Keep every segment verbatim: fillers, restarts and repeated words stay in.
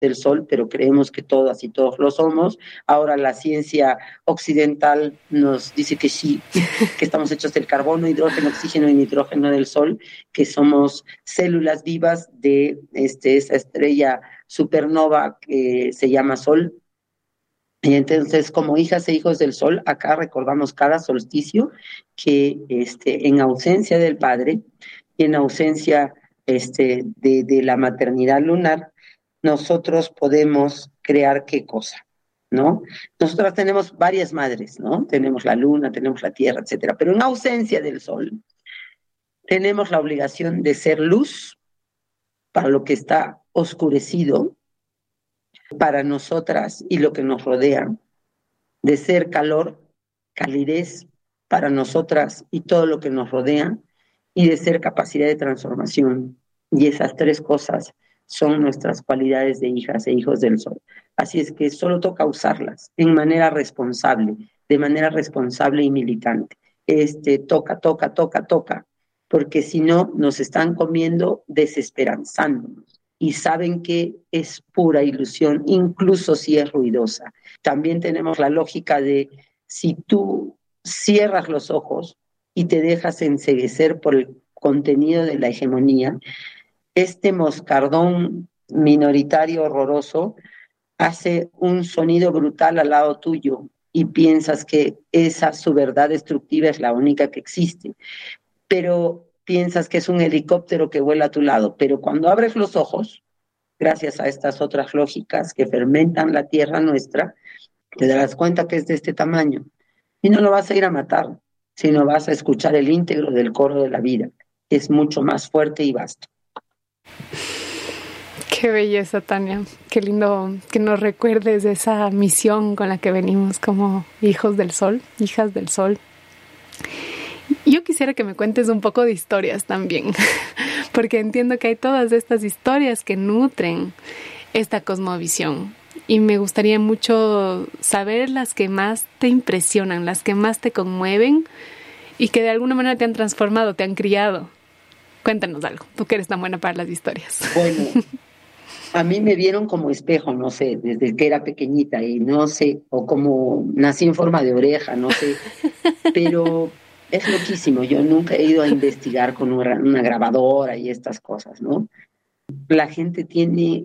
del sol, pero creemos que todas y todos lo somos. Ahora la ciencia occidental nos dice que sí, que estamos hechos del carbono, hidrógeno, oxígeno y nitrógeno del sol, que somos células vivas de este, esa estrella supernova que se llama Sol. Y entonces, como hijas e hijos del sol, acá recordamos cada solsticio que este, en ausencia del padre y en ausencia este, de, de la maternidad lunar, nosotros podemos crear qué cosa, ¿no? Nosotras tenemos varias madres, ¿no? Tenemos la luna, tenemos la tierra, etcétera, pero en ausencia del sol, tenemos la obligación de ser luz para lo que está oscurecido, para nosotras y lo que nos rodea, de ser calor, calidez para nosotras y todo lo que nos rodea, y de ser capacidad de transformación. Y esas tres cosas son nuestras cualidades de hijas e hijos del sol. Así es que solo toca usarlas en manera responsable, de manera responsable y militante. Este, toca, toca, toca, toca, porque si no nos están comiendo desesperanzándonos y saben que es pura ilusión, incluso si es ruidosa. También tenemos la lógica de si tú cierras los ojos y te dejas enceguecer por el contenido de la hegemonía, este moscardón minoritario horroroso hace un sonido brutal al lado tuyo y piensas que esa su verdad destructiva es la única que existe, pero piensas que es un helicóptero que vuela a tu lado, pero cuando abres los ojos, gracias a estas otras lógicas que fermentan la tierra nuestra, te darás cuenta que es de este tamaño. Y no lo vas a ir a matar, sino vas a escuchar el íntegro del coro de la vida. Es mucho más fuerte y vasto. Qué belleza, Tania. Qué lindo que nos recuerdes de esa misión con la que venimos como hijos del sol, hijas del sol. Yo quisiera que me cuentes un poco de historias también, porque entiendo que hay todas estas historias que nutren esta cosmovisión. Y me gustaría mucho saber las que más te impresionan, las que más te conmueven y que de alguna manera te han transformado, te han criado. Cuéntanos algo, tú que eres tan buena para las historias. Bueno, a mí me vieron como espejo, no sé, desde que era pequeñita y no sé, o como nací en forma de oreja, no sé, pero es loquísimo. Yo nunca he ido a investigar con una, una grabadora y estas cosas, ¿no? La gente tiene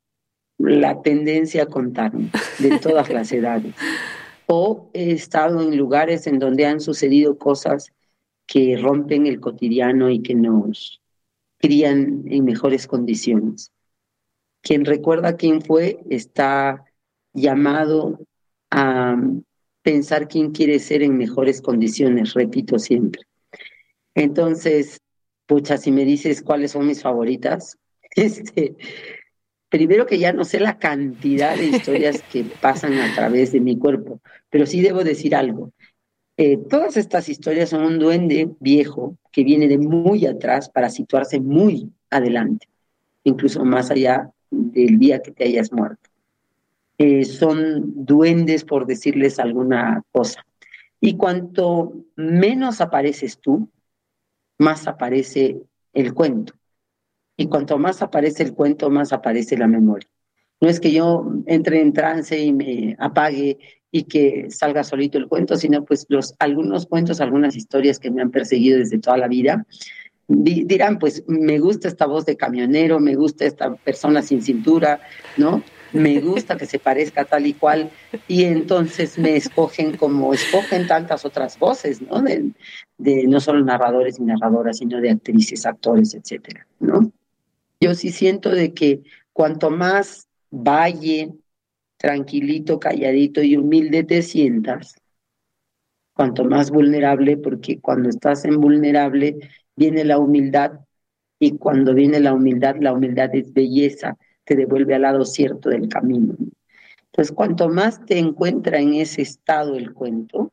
la tendencia a contarme de todas las edades. O he estado en lugares en donde han sucedido cosas que rompen el cotidiano y que nos crían en mejores condiciones. Quien recuerda quién fue está llamado a pensar quién quiere ser en mejores condiciones, repito siempre. Entonces, pucha, si me dices cuáles son mis favoritas, este, primero que ya no sé la cantidad de historias que pasan a través de mi cuerpo, pero sí debo decir algo. Eh, todas estas historias son un duende viejo que viene de muy atrás para situarse muy adelante, incluso más allá del día que te hayas muerto. Eh, son duendes por decirles alguna cosa. Y cuanto menos apareces tú, más aparece el cuento. Y cuanto más aparece el cuento, más aparece la memoria. No es que yo entre en trance y me apague y que salga solito el cuento, sino pues los, algunos cuentos, algunas historias que me han perseguido desde toda la vida, di, dirán pues me gusta esta voz de camionero, me gusta esta persona sin cintura, ¿no? Me gusta que se parezca tal y cual, y entonces me escogen como escogen tantas otras voces, ¿no? De, de no solo narradores y narradoras, sino de actrices, actores, etcétera, ¿no? Yo sí siento de que cuanto más valle, tranquilito, calladito y humilde te sientas, cuanto más vulnerable, porque cuando estás en vulnerable viene la humildad, y cuando viene la humildad, la humildad es belleza, te devuelve al lado cierto del camino. Entonces, cuanto más te encuentra en ese estado el cuento,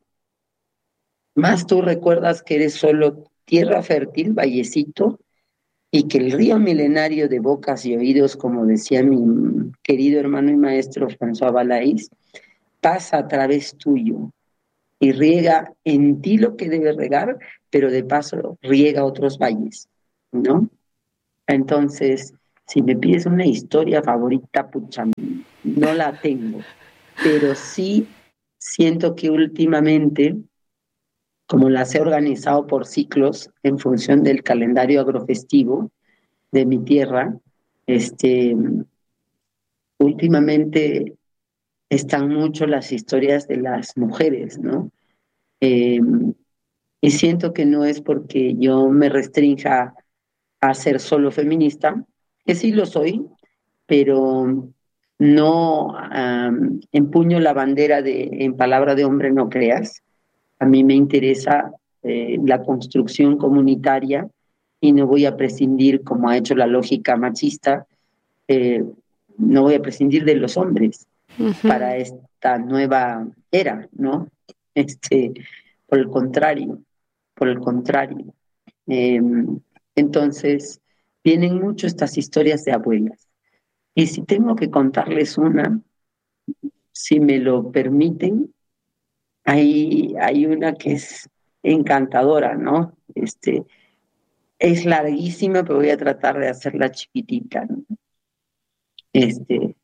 más tú recuerdas que eres solo tierra fértil, vallecito, y que el río milenario de bocas y oídos, como decía mi querido hermano y maestro François Balaïs, pasa a través tuyo y riega en ti lo que debe regar, pero de paso riega otros valles, ¿no? Entonces, Si me pides una historia favorita, pucha, no la tengo, pero sí siento que últimamente, como las he organizado por ciclos en función del calendario agrofestivo de mi tierra, este, últimamente están mucho las historias de las mujeres, ¿no? Eh, y siento que no es porque yo me restrinja a ser solo feminista, que sí lo soy, pero no um, empuño la bandera de en palabra de hombre no creas. A mí me interesa eh, la construcción comunitaria y no voy a prescindir, como ha hecho la lógica machista, eh, no voy a prescindir de los hombres Uh-huh. para esta nueva era, ¿no? Este, por el contrario, por el contrario. Eh, entonces, vienen mucho estas historias de abuelas. Y si tengo que contarles una, si me lo permiten, hay, hay una que es encantadora, ¿no? Este, es larguísima, pero voy a tratar de hacerla chiquitita, ¿no? Este,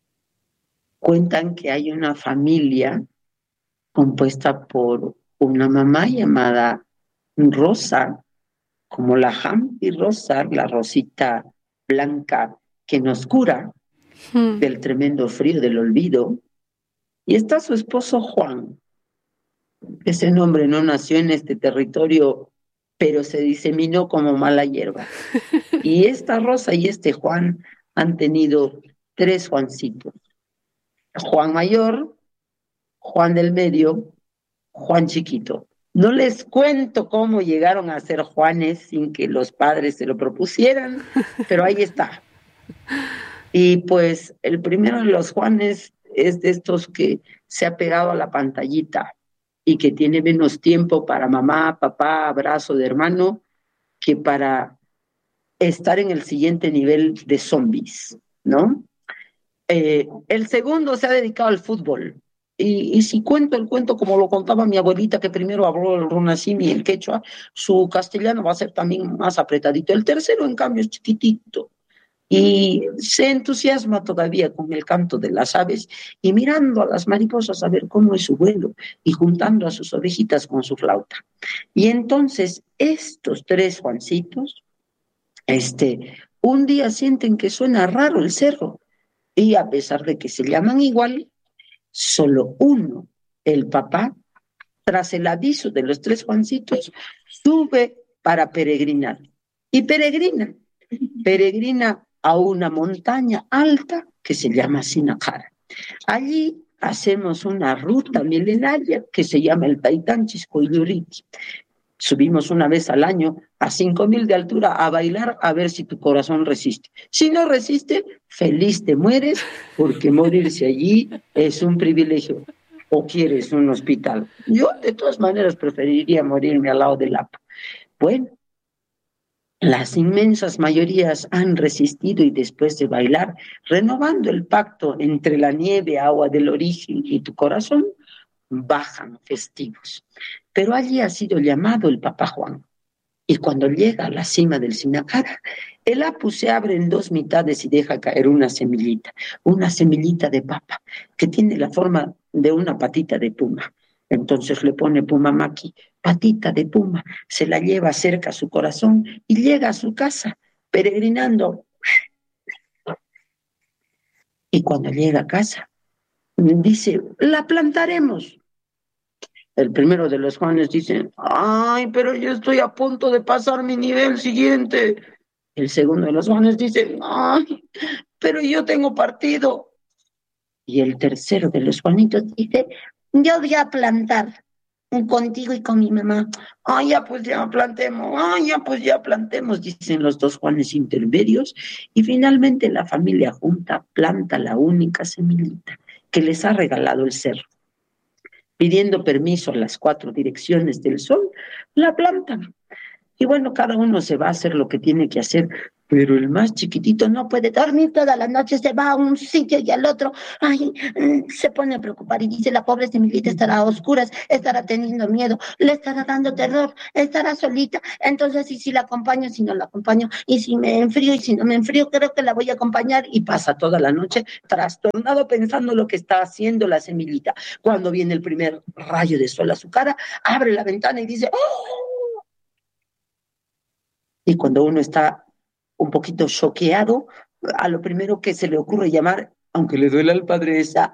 cuentan que hay una familia compuesta por una mamá llamada Rosa, como la Hampi Rosa, la rosita blanca que nos cura Hmm. del tremendo frío del olvido, y está su esposo Juan. Ese nombre no nació en este territorio, pero se diseminó como mala hierba. Y esta Rosa y este Juan han tenido tres Juancitos. Juan mayor, Juan del medio, Juan chiquito. No les cuento cómo llegaron a ser Juanes sin que los padres se lo propusieran, pero ahí está. Y pues el primero de los Juanes es de estos que se ha pegado a la pantallita y que tiene menos tiempo para mamá, papá, abrazo de hermano, que para estar en el siguiente nivel de zombies, ¿no? Eh, el segundo se ha dedicado al fútbol. Y, y si cuento el cuento como lo contaba mi abuelita, que primero habló el runasimi y el quechua, su castellano va a ser también más apretadito. El tercero, en cambio, es chiquitito y se entusiasma todavía con el canto de las aves y mirando a las mariposas a ver cómo es su vuelo y juntando a sus ovejitas con su flauta. Y entonces estos tres Juancitos, este, un día sienten que suena raro el cerro y a pesar de que se llaman igual, solo uno, el papá, tras el aviso de los tres Juancitos, sube para peregrinar. Y peregrina, peregrina a una montaña alta que se llama Sinacara. Allí hacemos una ruta milenaria que se llama el Taitanchis Coyuriki. Subimos una vez al año a cinco mil de altura a bailar a ver si tu corazón resiste. Si no resiste, feliz te mueres, porque morirse allí es un privilegio. ¿O quieres un hospital? Yo de todas maneras preferiría morirme al lado del Apo. Bueno, las inmensas mayorías han resistido y después de bailar, renovando el pacto entre la nieve, agua del origen y tu corazón, bajan festivos. Pero allí ha sido llamado el Papá Juan. Y cuando llega a la cima del Sinacara, el Apu se abre en dos mitades y deja caer una semillita, una semillita de papa, que tiene la forma de una patita de puma. Entonces le pone Pumamaki, patita de puma, se la lleva cerca a su corazón y llega a su casa, peregrinando. Y cuando llega a casa, dice, la plantaremos. El primero de los Juanes dice, ay, pero yo estoy a punto de pasar mi nivel siguiente. El segundo de los Juanes dice, ay, pero yo tengo partido. Y el tercero de los Juanitos dice, yo voy a plantar contigo y con mi mamá. Ay, ya pues ya plantemos, ay, ya pues ya plantemos, dicen los dos Juanes intermedios. Y finalmente la familia junta planta la única semillita que les ha regalado el cerro. Pidiendo permiso a las cuatro direcciones del sol, la plantan. Y bueno, cada uno se va a hacer lo que tiene que hacer, Pero el más chiquitito no puede dormir toda la noche, se va a un sitio y al otro, ay, se pone a preocupar y dice, la pobre Semillita estará a oscuras, estará teniendo miedo, le estará dando terror, estará solita, entonces, ¿y si la acompaño, si no la acompaño? Y si me enfrío, y si no me enfrío, creo que la voy a acompañar, y pasa toda la noche trastornado pensando lo que está haciendo la Semillita. Cuando viene el primer rayo de sol a su cara, abre la ventana y dice, ¡oh! Y cuando uno está un poquito choqueado, a lo primero que se le ocurre llamar, aunque le duela al padre, es a,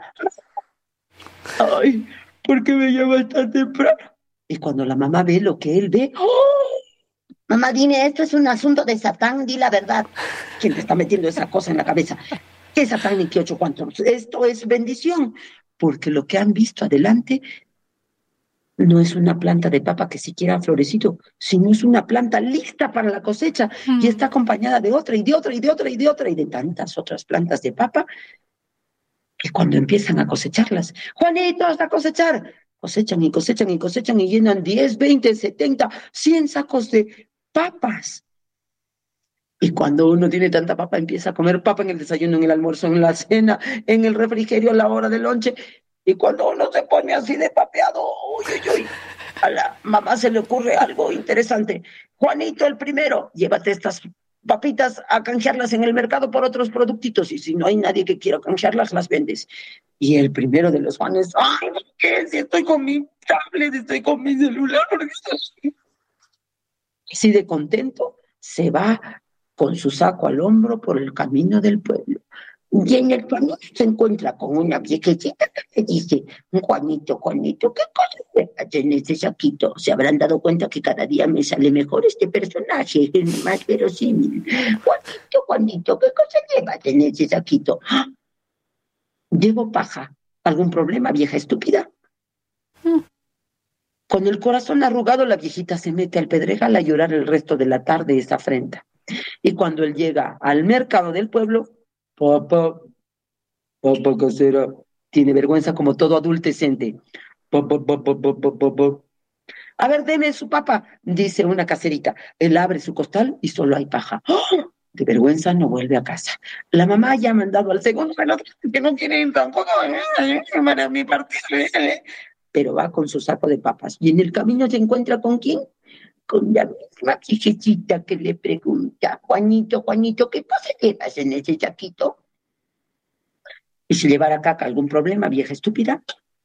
ay, ¿por qué me llamas tan temprano? Y cuando la mamá ve lo que él ve, ¡oh! Mamá, dime, esto es un asunto de Satán, di la verdad. ¿Quién te está metiendo esa cosa en la cabeza? ¿Qué Satán ni qué ocho cuantos? Esto es bendición, porque lo que han visto adelante no es una planta de papa que siquiera ha florecido, sino es una planta lista para la cosecha mm. y está acompañada de otra y de otra y de otra y de otra y de tantas otras plantas de papa que cuando empiezan a cosecharlas, Juanitos, a cosechar, cosechan y cosechan y cosechan y llenan diez, veinte, setenta, cien sacos de papas. Y cuando uno tiene tanta papa, empieza a comer papa en el desayuno, en el almuerzo, en la cena, en el refrigerio, a la hora del lonche. Y cuando uno se pone así de papeado, uy, uy, uy, a la mamá se le ocurre algo interesante. Juanito, el primero, llévate estas papitas a canjearlas en el mercado por otros productitos. Y si no hay nadie que quiera canjearlas, las vendes. Y el primero de los Juanes, ay, ¿qué? Si estoy con mi tablet, estoy con mi celular. Así de contento, se va con su saco al hombro por el camino del pueblo. Y en el camino se encuentra con una viejecita que le dice, Juanito, Juanito, ¿qué cosa llevas en ese saquito? Se habrán dado cuenta que cada día me sale mejor este personaje, es más verosímil. Juanito, Juanito, ¿qué cosa llevas en ese saquito? ¡Ah! Llevo paja. ¿Algún problema, vieja estúpida? Mm. Con el corazón arrugado, la viejita se mete al pedregal a llorar el resto de la tarde esa afrenta. Y cuando él llega al mercado del pueblo, papá, papá casera, tiene vergüenza como todo adultecente. Papá, papá, papá, papá. A ver, deme su papa, dice una caserita. Él abre su costal y solo hay paja. ¡Oh! De vergüenza no vuelve a casa. La mamá ya ha mandado al segundo que no quieren tampoco para mi partido. Pero va con su saco de papas. Y en el camino se encuentra con ¿quién? Con la misma viejecita que le pregunta, Juanito, Juanito, ¿qué pasa llevas en ese saquito? ¿Y si llevara caca algún problema, vieja estúpida?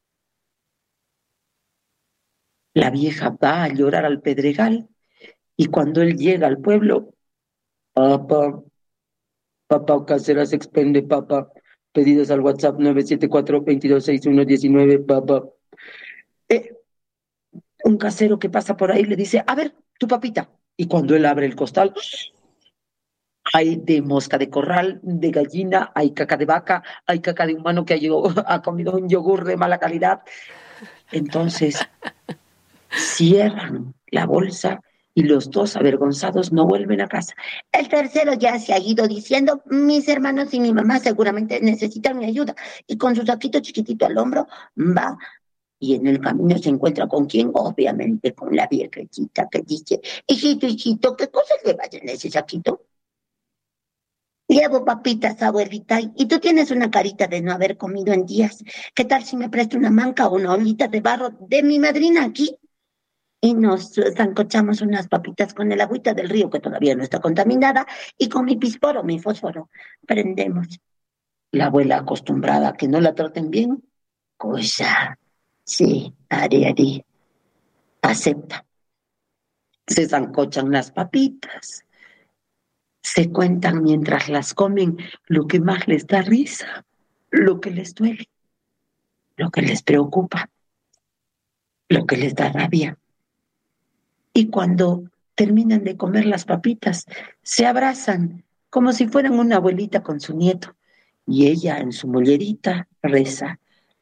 La vieja va a llorar al pedregal y cuando él llega al pueblo, papá, papá casera se expende, papá, pedidos al WhatsApp nueve siete cuatro, dos dos seis uno uno nueve, papá. Eh, un casero que pasa por ahí le dice, a ver, tu papita. Y cuando él abre el costal, hay de mosca de corral, de gallina, hay caca de vaca, hay caca de humano que ha, ha comido un yogur de mala calidad. Entonces, cierran la bolsa y los dos avergonzados no vuelven a casa. El tercero ya se ha ido diciendo, mis hermanos y mi mamá seguramente necesitan mi ayuda. Y con su saquito chiquitito al hombro va. Y en el camino se encuentra con quién, obviamente con la viejecita que dice, hijito, hijito, ¿qué cosas llevas en ese saquito? Llevo papitas, abuelita, y tú tienes una carita de no haber comido en días. ¿Qué tal si me presto una manca o una ollita de barro de mi madrina aquí? Y nos zancochamos unas papitas con el agüita del río, que todavía no está contaminada, y con mi pisporo, mi fósforo. Prendemos. La abuela acostumbrada a que no la traten bien, cosa, sí, haré, haré. Acepta. Se zancochan las papitas. Se cuentan mientras las comen lo que más les da risa, lo que les duele, lo que les preocupa, lo que les da rabia. Y cuando terminan de comer las papitas, se abrazan como si fueran una abuelita con su nieto. Y ella en su mollerita reza.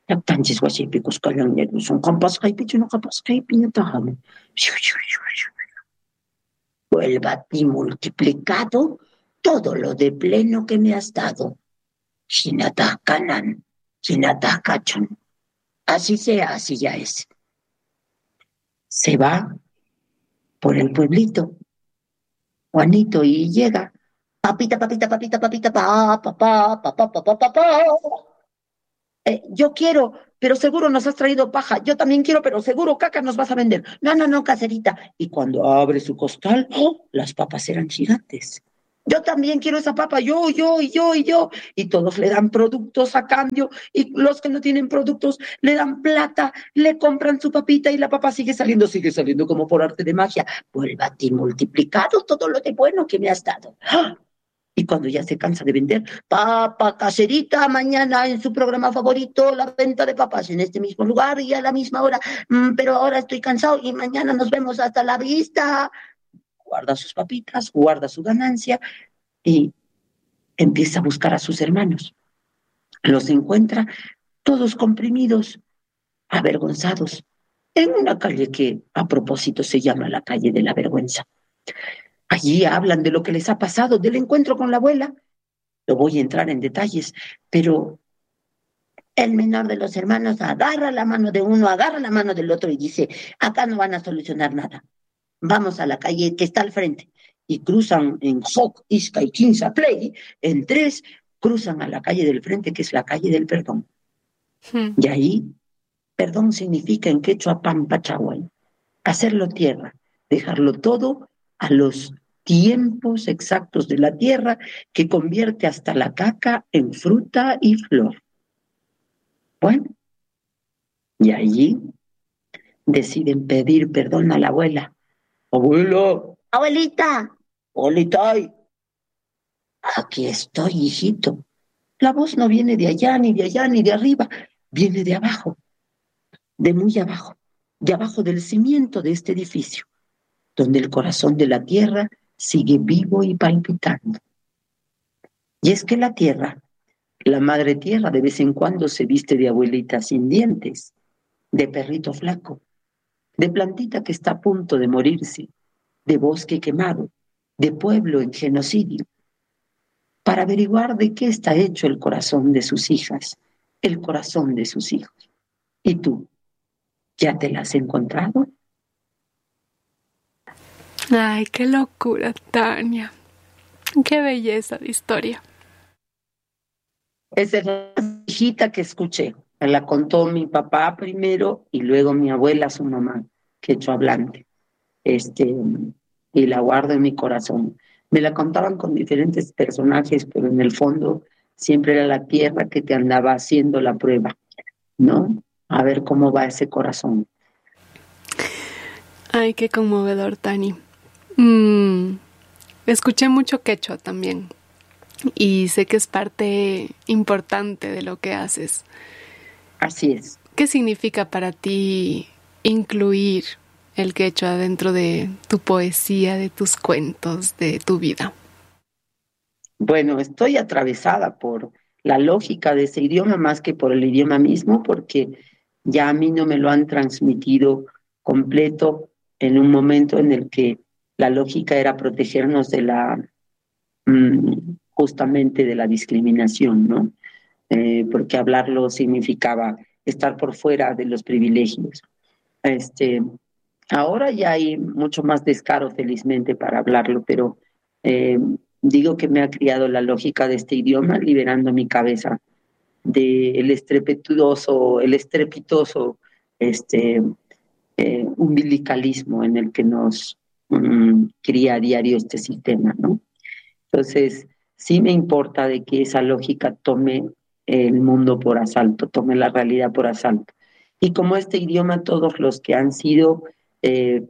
Vuelva a ti multiplicado todo lo de pleno que me has dado. Shinatakanan, Shinatacachon. Así sea, así ya es. Se va por el pueblito, Juanito, y llega a papita, papita, papita, papita, pa, pa, pa, pa, pa, pa, pa, pa, pa. Eh, yo quiero, pero seguro nos has traído paja. Yo también quiero, pero seguro caca nos vas a vender. No, no, no, caserita. Y cuando abre su costal, ¡oh! Las papas eran gigantes. Yo también quiero esa papa, yo, yo, y yo, y yo. Y todos le dan productos a cambio, y los que no tienen productos le dan plata, le compran su papita y la papa sigue saliendo, sigue saliendo como por arte de magia. Vuelva a ti multiplicado todo lo de bueno que me has dado. ¡Ah! Y cuando ya se cansa de vender, papa caserita, mañana en su programa favorito, la venta de papas en este mismo lugar y a la misma hora. Mm, pero ahora estoy cansado y mañana nos vemos hasta la vista. Guarda sus papitas, guarda su ganancia y empieza a buscar a sus hermanos. Los encuentra todos comprimidos, avergonzados, en una calle que a propósito se llama la calle de la vergüenza. Allí hablan de lo que les ha pasado, del encuentro con la abuela. No voy a entrar en detalles, pero el menor de los hermanos agarra la mano de uno, agarra la mano del otro y dice, acá no van a solucionar nada. Vamos a la calle que está al frente. Y cruzan en Hoc, Isca y Quinza Play, en tres, cruzan a la calle del frente, que es la calle del perdón. Hmm. Y ahí, perdón significa en quechua pampa chahuay, hacerlo tierra, dejarlo todo a los tiempos exactos de la tierra que convierte hasta la caca en fruta y flor. Bueno, y allí deciden pedir perdón a la abuela. Abuelo, abuelita, abuelita, aquí estoy, hijito. La voz no viene de allá, ni de allá, ni de arriba, viene de abajo, de muy abajo, de abajo del cimiento de este edificio, donde el corazón de la tierra sigue vivo y palpitando. Y es que la tierra, la madre tierra, de vez en cuando se viste de abuelita sin dientes, de perrito flaco, de plantita que está a punto de morirse, de bosque quemado, de pueblo en genocidio, para averiguar de qué está hecho el corazón de sus hijas, el corazón de sus hijos. ¿Y tú? ¿Ya te la has encontrado? Ay, qué locura, Tania. Qué belleza de historia. Esa es la hijita que escuché. Me la contó mi papá primero y luego mi abuela, su mamá, quechua hablante. Este, y la guardo en mi corazón. Me la contaban con diferentes personajes, pero en el fondo siempre era la tierra que te andaba haciendo la prueba, ¿no? A ver cómo va ese corazón. Ay, qué conmovedor, Tani. Mm, escuché mucho quechua también y sé que es parte importante de lo que haces. Así es. ¿Qué significa para ti incluir el quechua dentro de tu poesía, de tus cuentos, de tu vida? Bueno, estoy atravesada por la lógica de ese idioma más que por el idioma mismo, porque ya a mí no me lo han transmitido completo en un momento en el que la lógica era protegernos de la, mmm, justamente de la discriminación, ¿no? Eh, porque hablarlo significaba estar por fuera de los privilegios. Este, ahora ya hay mucho más descaro, felizmente, para hablarlo, pero eh, digo que me ha criado la lógica de este idioma, liberando mi cabeza del estrepitoso, el estrepitoso este, eh, umbilicalismo en el que nos um, cría a diario este sistema, ¿no? Entonces, sí me importa de que esa lógica tome el mundo por asalto, tome la realidad por asalto. Y como este idioma, todos los que han sido eh,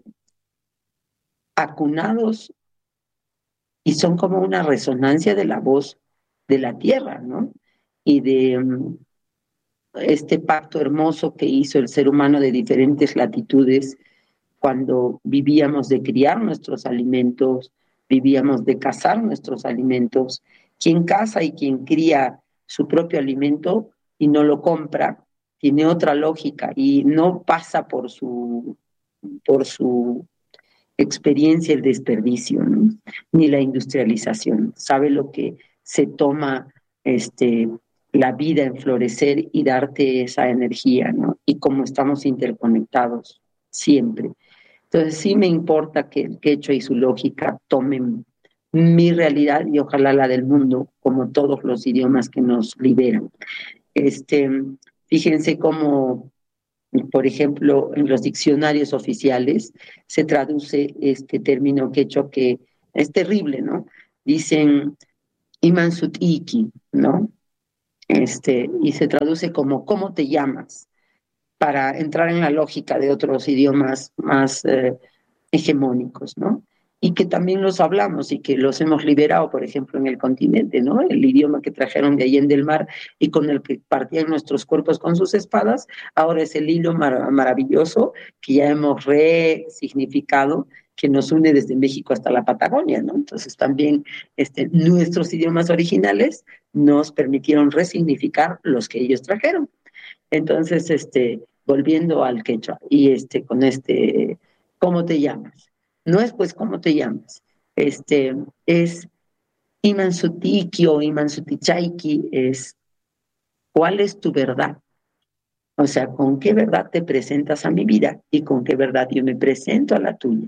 acunados y son como una resonancia de la voz de la tierra, ¿no? Y de um, este pacto hermoso que hizo el ser humano de diferentes latitudes cuando vivíamos de criar nuestros alimentos, vivíamos de cazar nuestros alimentos. Quien caza y quien cría su propio alimento y no lo compra, tiene otra lógica y no pasa por su, por su experiencia el desperdicio, ¿no? Ni la industrialización. Sabe lo que se toma este, la vida en florecer y darte esa energía, ¿no? Y cómo estamos interconectados siempre. Entonces sí me importa que el quechua y su lógica tomen mi realidad y ojalá la del mundo, como todos los idiomas que nos liberan. Este, fíjense cómo, por ejemplo, en los diccionarios oficiales se traduce este término quechua que es terrible, ¿no? Dicen Imansut Iki, ¿no? Este, y se traduce como ¿cómo te llamas? Para entrar en la lógica de otros idiomas más eh, hegemónicos, ¿no? Y que también los hablamos y que los hemos liberado, por ejemplo, en el continente, ¿no? El idioma que trajeron de Allende el mar y con el que partían nuestros cuerpos con sus espadas, ahora es el hilo mar maravilloso que ya hemos resignificado, que nos une desde México hasta la Patagonia, ¿no? Entonces también este, nuestros idiomas originales nos permitieron resignificar los que ellos trajeron. Entonces, este, volviendo al quechua, y este, con este, ¿cómo te llamas? No es pues cómo te llamas, este, es Imansutiki o Imansutichaiki, es ¿cuál es tu verdad? O sea, ¿con qué verdad te presentas a mi vida y con qué verdad yo me presento a la tuya?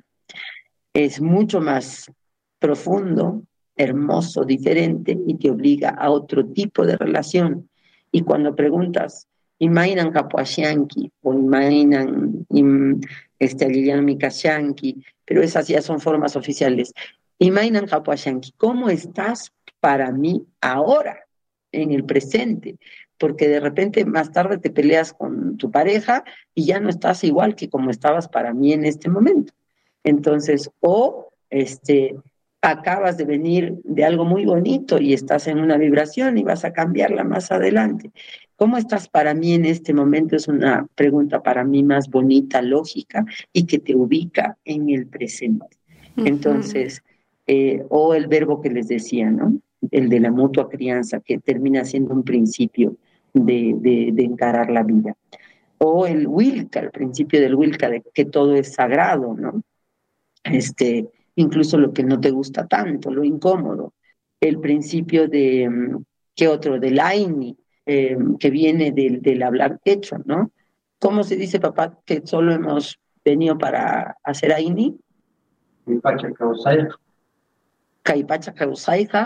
Es mucho más profundo, hermoso, diferente y te obliga a otro tipo de relación. Y cuando preguntas, imainan Capuashanki o imainan im, este, Liliana Mikashanki, pero esas ya son formas oficiales. Imainan Capuashanki, ¿cómo estás para mí ahora, en el presente? Porque de repente más tarde te peleas con tu pareja y ya no estás igual que como estabas para mí en este momento. Entonces, o este, acabas de venir de algo muy bonito y estás en una vibración y vas a cambiarla más adelante. ¿Cómo estás para mí en este momento? Es una pregunta para mí más bonita, lógica y que te ubica en el presente. Uh-huh. Entonces, eh, o el verbo que les decía, ¿no? El de la mutua crianza, que termina siendo un principio de, de, de encarar la vida. O el Wilka, el principio del Wilka, de que todo es sagrado, ¿no? Este, incluso lo que no te gusta tanto, lo incómodo. El principio de, ¿qué otro? Del Aini, eh, que viene del, del hablar quechua, ¿no? ¿Cómo se dice, papá, que solo hemos venido para hacer Aini? Caipacha Causaya. Caipacha Causaya.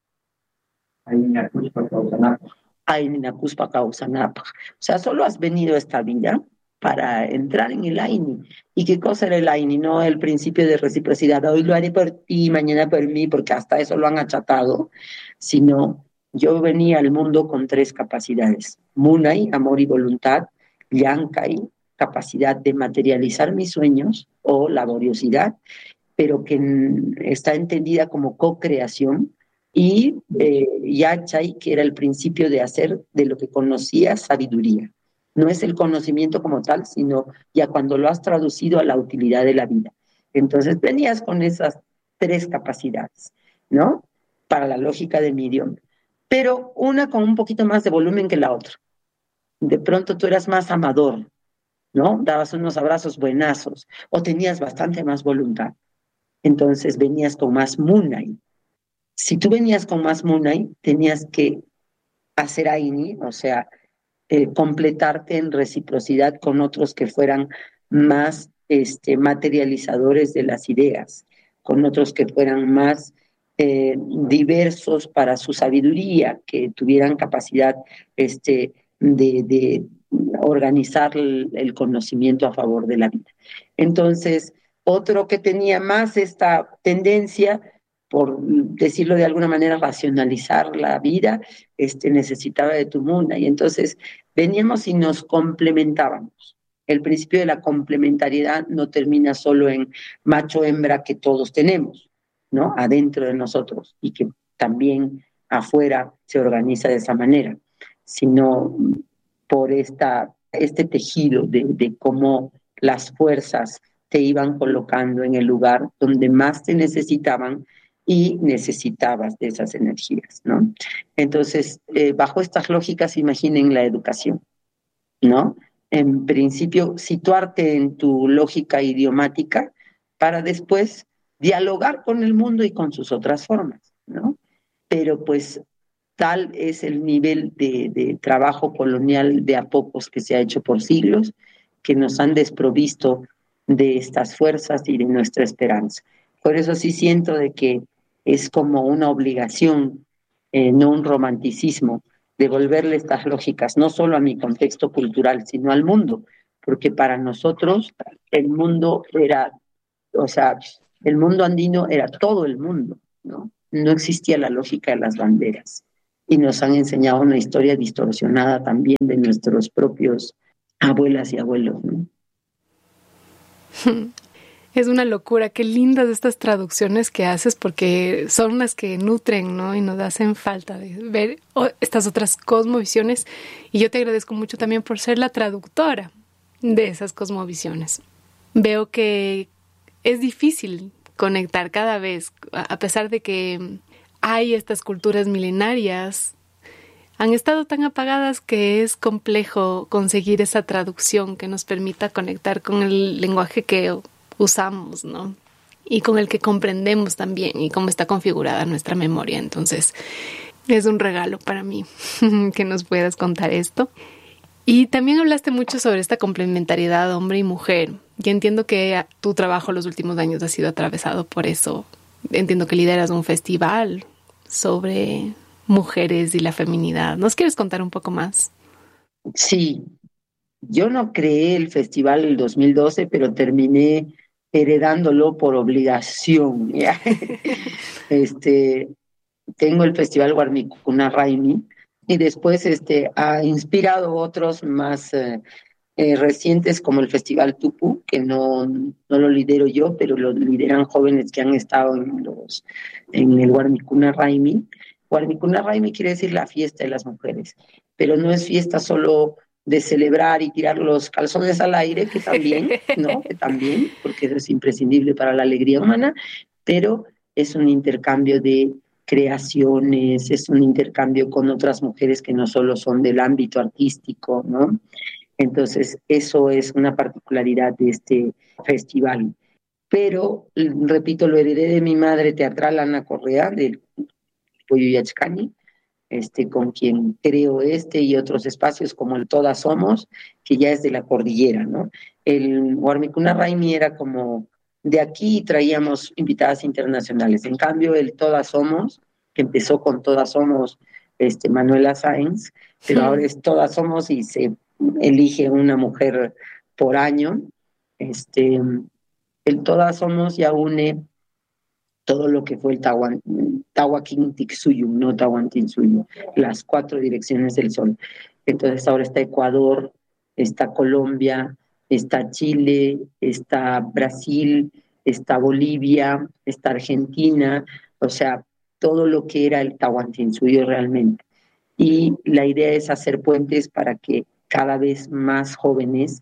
Aini Cuspa Causanapa. Aini Cuspa Causanapa. O sea, solo has venido a esta vida para entrar en el Aini. ¿Y qué cosa era el Aini? No el principio de reciprocidad, hoy lo haré por ti, mañana por mí, porque hasta eso lo han achatado, sino yo venía al mundo con tres capacidades: Munay, amor y voluntad; Yankai, capacidad de materializar mis sueños o laboriosidad, pero que está entendida como co-creación; y eh, Yachay, que era el principio de hacer de lo que conocía sabiduría. No es el conocimiento como tal, sino ya cuando lo has traducido a la utilidad de la vida. Entonces venías con esas tres capacidades, ¿no? Para la lógica de mi idioma. Pero una con un poquito más de volumen que la otra. De pronto tú eras más amador, ¿no? Dabas unos abrazos buenazos, o tenías bastante más voluntad. Entonces venías con más munay. Si tú venías con más munay, tenías que hacer aini, o sea, Eh, completarte en reciprocidad con otros que fueran más este, materializadores de las ideas, con otros que fueran más eh, diversos para su sabiduría, que tuvieran capacidad este, de, de organizar el, el conocimiento a favor de la vida. Entonces, otro que tenía más esta tendencia, por decirlo de alguna manera, racionalizar la vida, este, necesitaba de tu muna, y entonces veníamos y nos complementábamos. El principio de la complementariedad no termina solo en macho-hembra que todos tenemos, ¿no? Adentro de nosotros, y que también afuera se organiza de esa manera, sino por esta, este tejido de, de cómo las fuerzas te iban colocando en el lugar donde más te necesitaban y necesitabas de esas energías, ¿no? Entonces, eh, bajo estas lógicas, imaginen la educación, ¿no? En principio, situarte en tu lógica idiomática para después dialogar con el mundo y con sus otras formas, ¿no? Pero pues tal es el nivel de, de trabajo colonial de a pocos que se ha hecho por siglos, que nos han desprovisto de estas fuerzas y de nuestra esperanza. Por eso sí siento de que es como una obligación, eh, no un romanticismo, devolverle estas lógicas, no solo a mi contexto cultural, sino al mundo, porque para nosotros el mundo era, o sea, el mundo andino era todo el mundo, ¿no? No existía la lógica de las banderas. Y nos han enseñado una historia distorsionada también de nuestros propios abuelas y abuelos, ¿no? Es una locura, qué lindas estas traducciones que haces porque son las que nutren, ¿no? Y nos hacen falta de ver estas otras cosmovisiones. Y yo te agradezco mucho también por ser la traductora de esas cosmovisiones. Veo que es difícil conectar cada vez, a pesar de que hay estas culturas milenarias, han estado tan apagadas que es complejo conseguir esa traducción que nos permita conectar con el lenguaje que usamos, ¿no? Y con el que comprendemos también y cómo está configurada nuestra memoria. Entonces, es un regalo para mí que nos puedas contar esto. Y también hablaste mucho sobre esta complementariedad hombre y mujer. Y entiendo que tu trabajo los últimos años ha sido atravesado por eso. Entiendo que lideras un festival sobre mujeres y la feminidad. ¿Nos quieres contar un poco más? Sí, yo no creé el festival el dos mil doce, pero terminé heredándolo por obligación. ¿Ya? Este, tengo el festival Warmicuna Raimi y después este, ha inspirado otros más eh, eh, recientes como el Festival Tupu, que no, no lo lidero yo, pero lo lideran jóvenes que han estado en, los, en el Warmicuna Raimi. Warmicuna Raimi quiere decir la fiesta de las mujeres, pero no es fiesta solo de celebrar y tirar los calzones al aire, que también, ¿no? Que también, porque eso es imprescindible para la alegría humana, pero es un intercambio de creaciones, es un intercambio con otras mujeres que no solo son del ámbito artístico, ¿no? Entonces, eso es una particularidad de este festival. Pero, repito, lo heredé de mi madre teatral, Ana Correa, del Pollo Yachcani, este, con quien creo este y otros espacios como el Todas Somos, que ya es de la cordillera, ¿no? El Warmicuna Raimi era como de aquí traíamos invitadas internacionales. En cambio, el Todas Somos, que empezó con Todas Somos, este, Manuela Sáenz, pero ahora es Todas Somos y se elige una mujer por año. Este, el Todas Somos ya une todo lo que fue el Tawan, Tahuantinsuyo, no Tahuantinsuyo, las cuatro direcciones del sol. Entonces ahora está Ecuador, está Colombia, está Chile, está Brasil, está Bolivia, está Argentina, o sea, todo lo que era el Tahuantinsuyo realmente. Y la idea es hacer puentes para que cada vez más jóvenes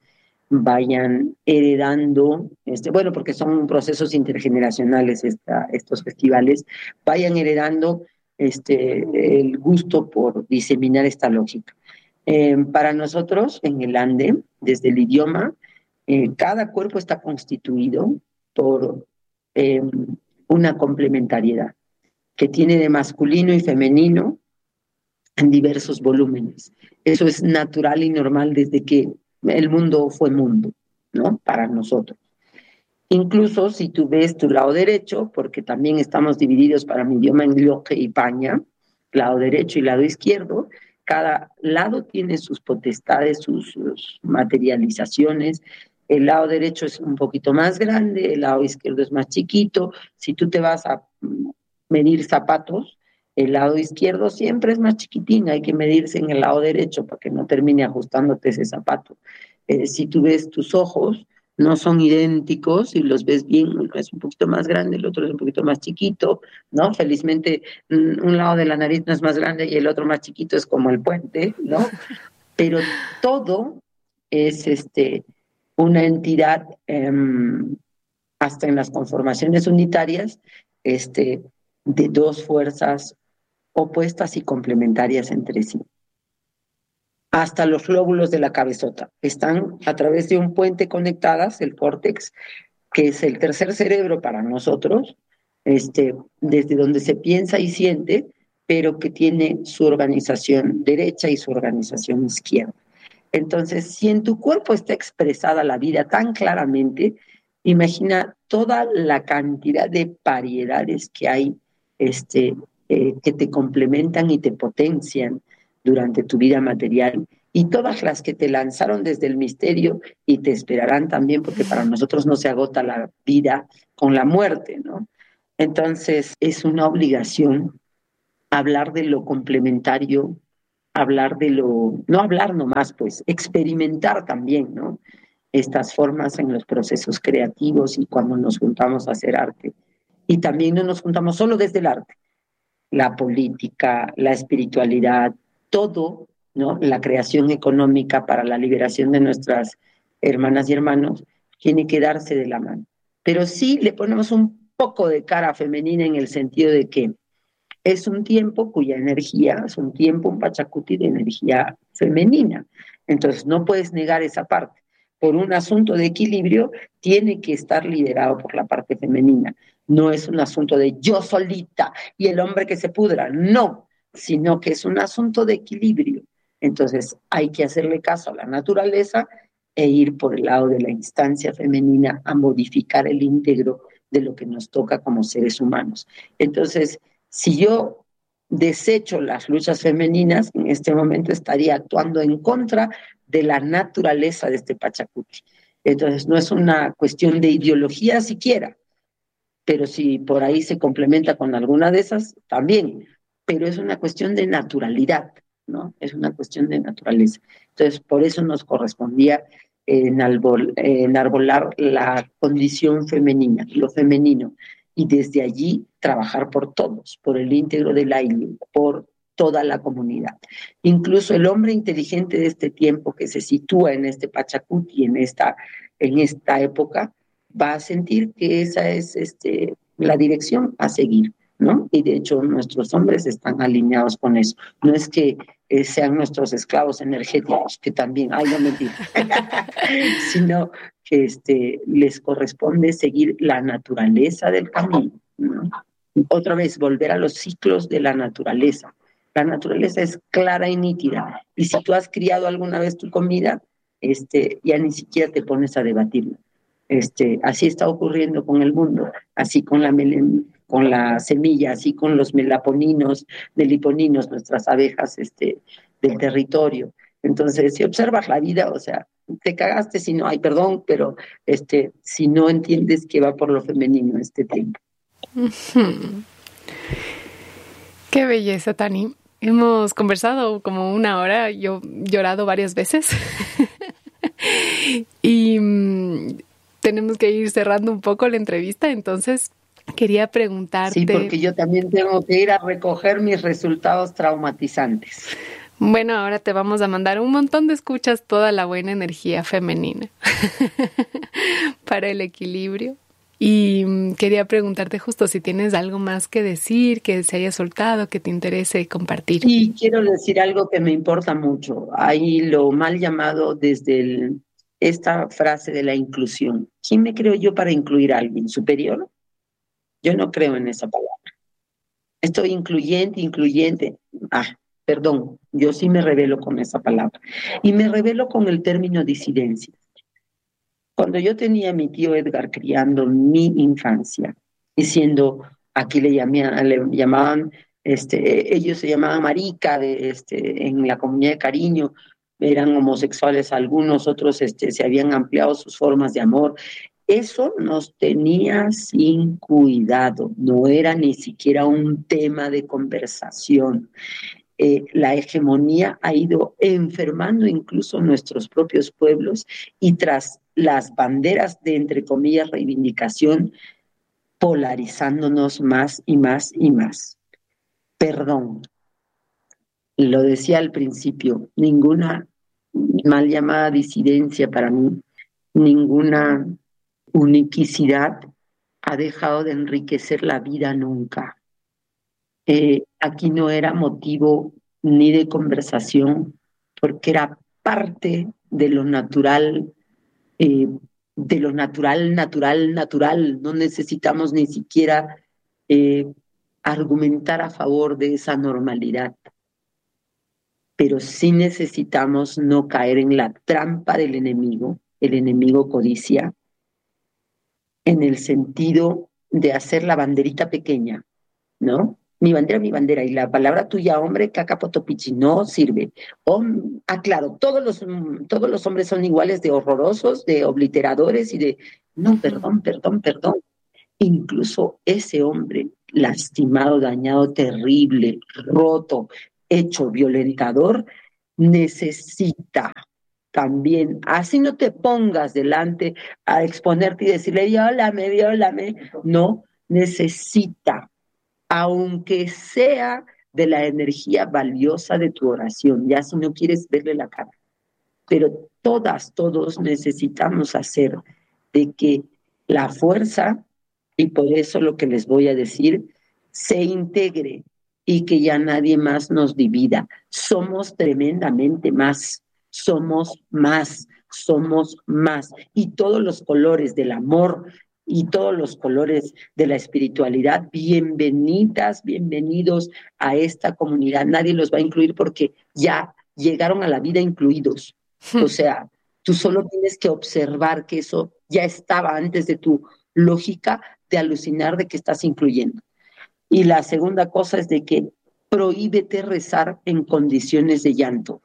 vayan heredando, este, bueno, porque son procesos intergeneracionales esta, estos festivales, vayan heredando este, el gusto por diseminar esta lógica. Eh, para nosotros, en el Ande, desde el idioma, eh, cada cuerpo está constituido por eh, una complementariedad que tiene de masculino y femenino en diversos volúmenes. Eso es natural y normal desde que el mundo fue mundo, ¿no? Para nosotros. Incluso si tú ves tu lado derecho, porque también estamos divididos para mi idioma en Loje y Paña, lado derecho y lado izquierdo, cada lado tiene sus potestades, sus, sus materializaciones. El lado derecho es un poquito más grande, el lado izquierdo es más chiquito. Si tú te vas a medir zapatos, el lado izquierdo siempre es más chiquitín, hay que medirse en el lado derecho para que no termine ajustándote ese zapato. Eh, si tú ves tus ojos, no son idénticos y los ves bien, uno es un poquito más grande, el otro es un poquito más chiquito, ¿no? Felizmente un lado de la nariz no es más grande y el otro más chiquito, es como el puente, ¿no? Pero todo es este, una entidad, eh, hasta en las conformaciones unitarias, este, de dos fuerzas opuestas y complementarias entre sí. Hasta los lóbulos de la cabezota están a través de un puente conectadas, el córtex, que es el tercer cerebro para nosotros, este, desde donde se piensa y siente, pero que tiene su organización derecha y su organización izquierda. Entonces, si en tu cuerpo está expresada la vida tan claramente, imagina toda la cantidad de variedades que hay este, eh, que te complementan y te potencian durante tu vida material, y todas las que te lanzaron desde el misterio y te esperarán también, porque para nosotros no se agota la vida con la muerte, ¿no? Entonces es una obligación hablar de lo complementario, hablar de lo, no hablar nomás, pues experimentar también, ¿no? Estas formas en los procesos creativos y cuando nos juntamos a hacer arte. Y también no nos juntamos solo desde el arte, la política, la espiritualidad, todo, ¿no? La creación económica para la liberación de nuestras hermanas y hermanos, tiene que darse de la mano. Pero sí le ponemos un poco de cara femenina en el sentido de que es un tiempo cuya energía, es un tiempo, un pachacuti de energía femenina. Entonces no puedes negar esa parte. Por un asunto de equilibrio, tiene que estar liderado por la parte femenina. No es un asunto de yo solita y el hombre que se pudra, no, sino que es un asunto de equilibrio. Entonces hay que hacerle caso a la naturaleza e ir por el lado de la instancia femenina a modificar el íntegro de lo que nos toca como seres humanos. Entonces, si yo desecho las luchas femeninas, en este momento estaría actuando en contra de la naturaleza de este Pachacuti. Entonces, no es una cuestión de ideología siquiera, pero si por ahí se complementa con alguna de esas, también. Pero es una cuestión de naturalidad, ¿no? Es una cuestión de naturaleza. Entonces, por eso nos correspondía enarbol, enarbolar la condición femenina, lo femenino, y desde allí trabajar por todos, por el íntegro del aire, por toda la comunidad. Incluso el hombre inteligente de este tiempo que se sitúa en este Pachacuti, en esta, en esta época, va a sentir que esa es este, la dirección a seguir, ¿no? Y de hecho nuestros hombres están alineados con eso. No es que eh, sean nuestros esclavos energéticos, que también, ay, no mentira, sino que este, les corresponde seguir la naturaleza del camino, ¿no? Otra vez, volver a los ciclos de la naturaleza. La naturaleza es clara y nítida. Y si tú has criado alguna vez tu comida, este, ya ni siquiera te pones a debatirla. Este, así está ocurriendo con el mundo, así con la, melen, con la semilla, así con los melaponinos, meliponinos, nuestras abejas este, del territorio. Entonces, si observas la vida, o sea, te cagaste si no, hay perdón, pero este, si no entiendes que va por lo femenino este tiempo. Uh-huh. Qué belleza, Tani. Hemos conversado como una hora, yo he llorado varias veces. y um, tenemos que ir cerrando un poco la entrevista, entonces quería preguntarte... Sí, porque yo también tengo que ir a recoger mis resultados traumatizantes. Bueno, ahora te vamos a mandar un montón de escuchas, toda la buena energía femenina para el equilibrio. Y quería preguntarte justo si tienes algo más que decir, que se haya soltado, que te interese compartir. Sí, quiero decir algo que me importa mucho. Ahí lo mal llamado desde el, esta frase de la inclusión. ¿Quién me creo yo para incluir a alguien superior? Yo no creo en esa palabra. Estoy incluyente, incluyente. Ah, perdón, yo sí me rebelo con esa palabra. Y me rebelo con el término disidencia. Cuando yo tenía a mi tío Edgar criando mi infancia, y siendo, aquí le, llamé, le llamaban, este, ellos se llamaban marica de, este, en la comunidad de cariño, eran homosexuales algunos, otros este, se habían ampliado sus formas de amor. Eso nos tenía sin cuidado, no era ni siquiera un tema de conversación. Eh, la hegemonía ha ido enfermando incluso nuestros propios pueblos y tras las banderas de, entre comillas, reivindicación, polarizándonos más y más y más. Perdón, lo decía al principio, ninguna mal llamada disidencia para mí, ninguna uniquicidad ha dejado de enriquecer la vida nunca. Eh, aquí no era motivo ni de conversación, porque era parte de lo natural, eh, de lo natural, natural, natural. No necesitamos ni siquiera eh, argumentar a favor de esa normalidad, pero sí necesitamos no caer en la trampa del enemigo, el enemigo codicia, en el sentido de hacer la banderita pequeña ¿no? Mi bandera, mi bandera, y la palabra tuya, hombre, cacapotopichi, no sirve. Hom- ah, claro, todos los, mm, todos los hombres son iguales de horrorosos, de obliteradores y de, no, Ujú. perdón, perdón, perdón. Incluso ese hombre lastimado, dañado, terrible, roto, hecho violentador, necesita también, así no te pongas delante a exponerte y decirle, viólame, viólame, no, necesita, aunque sea de la energía valiosa de tu oración, ya si no quieres verle la cara, pero todas, todos necesitamos hacer de que la fuerza, y por eso lo que les voy a decir, se integre y que ya nadie más nos divida. Somos tremendamente más, somos más, somos más. Y todos los colores del amor y todos los colores de la espiritualidad, bienvenidas, bienvenidos a esta comunidad. Nadie los va a incluir porque ya llegaron a la vida incluidos. O sea, tú solo tienes que observar que eso ya estaba antes de tu lógica de alucinar de que estás incluyendo. Y la segunda cosa es de que prohíbete rezar en condiciones de llanto.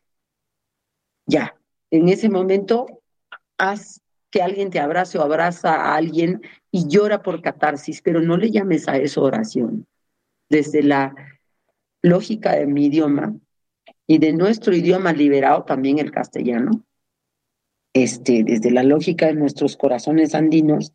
Ya, en ese momento, haz que alguien te abrace o abraza a alguien y llora por catarsis, pero no le llames a eso oración. Desde la lógica de mi idioma y de nuestro idioma liberado, también el castellano, este, desde la lógica de nuestros corazones andinos,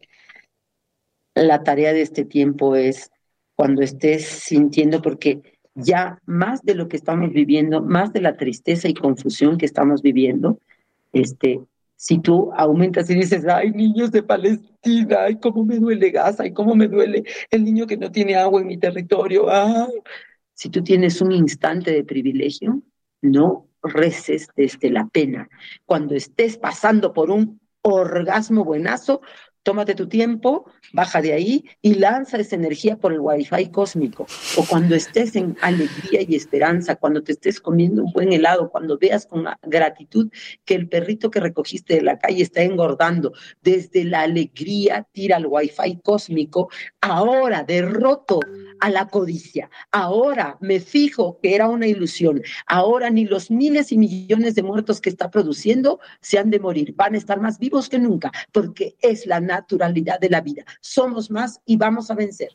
la tarea de este tiempo es cuando estés sintiendo, porque ya más de lo que estamos viviendo, más de la tristeza y confusión que estamos viviendo, este, si tú aumentas y dices, ay, niños de Palestina, ay, cómo me duele Gaza, ay, cómo me duele el niño que no tiene agua en mi territorio, ay. Si tú tienes un instante de privilegio, no reces desde la pena. Cuando estés pasando por un orgasmo buenazo, tómate tu tiempo, baja de ahí y lanza esa energía por el wifi cósmico. O cuando estés en alegría y esperanza, cuando te estés comiendo un buen helado, cuando veas con gratitud que el perrito que recogiste de la calle está engordando, desde la alegría tira al wifi cósmico, ahora derroto a la codicia, ahora me fijo que era una ilusión, ahora ni los miles y millones de muertos que está produciendo se han de morir, van a estar más vivos que nunca, porque es la naturalidad de la vida. Somos más y vamos a vencer.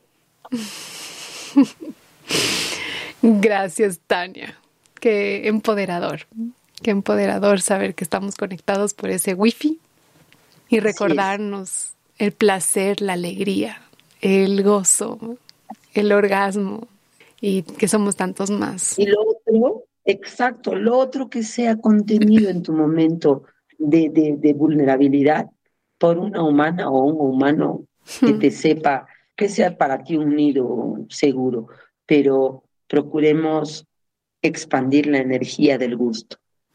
Gracias, Tania. Qué empoderador. Qué empoderador saber que estamos conectados por ese wifi y recordarnos el placer, la alegría, el gozo, el orgasmo y que somos tantos más. Y lo otro, exacto, lo otro que sea contenido en tu momento de, de, de vulnerabilidad por una humana o un humano que te sepa, que sea para ti un nido seguro, pero procuremos expandir la energía del gusto.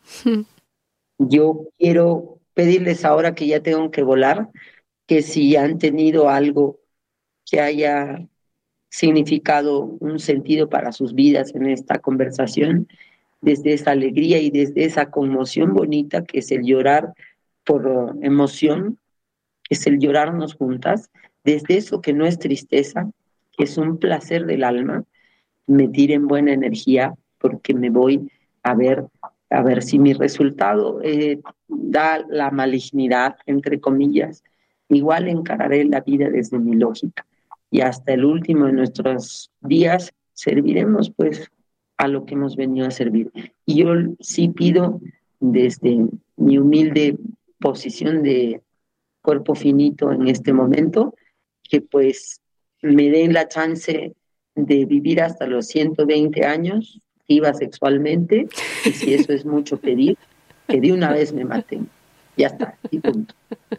Yo quiero pedirles ahora que ya tengo que volar, que si han tenido algo que haya significado un sentido para sus vidas en esta conversación, desde esa alegría y desde esa conmoción bonita que es el llorar por emoción, es el llorarnos juntas, desde eso que no es tristeza, que es un placer del alma, me tiren buena energía porque me voy a ver, a ver si mi resultado eh, da la malignidad, entre comillas, igual encararé la vida desde mi lógica y hasta el último de nuestros días serviremos pues a lo que hemos venido a servir. Y yo sí pido desde mi humilde posición de cuerpo finito en este momento, que pues me den la chance de vivir hasta los ciento veinte años, activa sexualmente, y si eso es mucho pedir, que de una vez me maten. Ya está, y punto.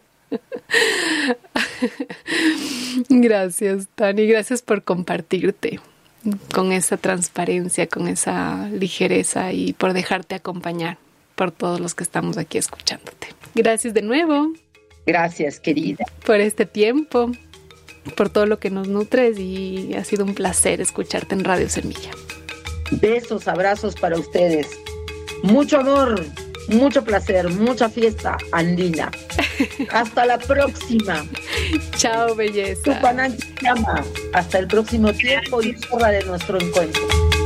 Gracias, Tani, gracias por compartirte con esa transparencia, con esa ligereza y por dejarte acompañar por todos los que estamos aquí escuchándote. Gracias de nuevo. Gracias, querida. Por este tiempo, por todo lo que nos nutres y ha sido un placer escucharte en Radio Semilla. Besos, abrazos para ustedes. Mucho amor, mucho placer, mucha fiesta andina. Hasta la próxima. Chao, belleza. Tupananchi llama. Hasta el próximo tiempo y zorra de nuestro encuentro.